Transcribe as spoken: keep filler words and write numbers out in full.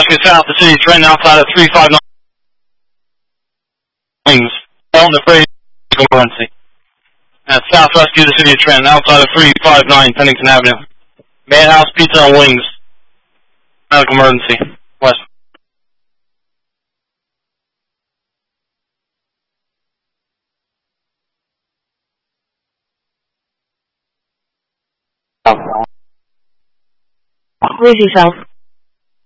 Rescue South, the city of Trenton, outside of three five nine Wings. Elton Afraid emergency. That's South Rescue, the city of Trenton, outside of three five nine Pennington Avenue. Madhouse Pizza and Wings. Medical emergency. West. Where's yourself?